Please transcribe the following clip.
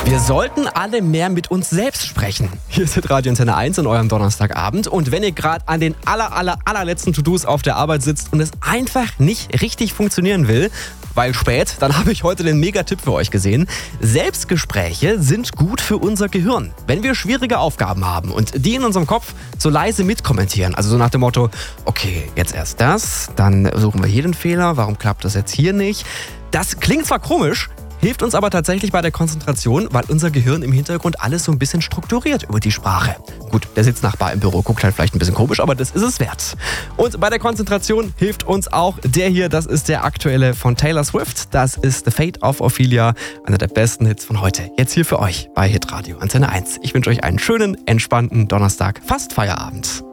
Wir sollten alle mehr mit uns selbst sprechen. Hier ist Radio Antenne 1 an eurem Donnerstagabend. Und wenn ihr gerade an den allerletzten To-Dos auf der Arbeit sitzt und es einfach nicht richtig funktionieren will, weil spät, dann habe ich heute den Mega-Tipp für euch gesehen. Selbstgespräche sind gut für unser Gehirn. Wenn wir schwierige Aufgaben haben und die in unserem Kopf so leise mitkommentieren, also so nach dem Motto, okay, jetzt erst das, dann suchen wir hier den Fehler, warum klappt das jetzt hier nicht? Das klingt zwar komisch, hilft uns aber tatsächlich bei der Konzentration, weil unser Gehirn im Hintergrund alles so ein bisschen strukturiert über die Sprache. Gut, der Sitznachbar im Büro guckt halt vielleicht ein bisschen komisch, aber das ist es wert. Und bei der Konzentration hilft uns auch der hier, das ist der aktuelle von Taylor Swift. Das ist The Fate of Ophelia, einer der besten Hits von heute. Jetzt hier für euch bei Hitradio Antenne 1. Ich wünsche euch einen schönen, entspannten Donnerstag, fast Feierabend.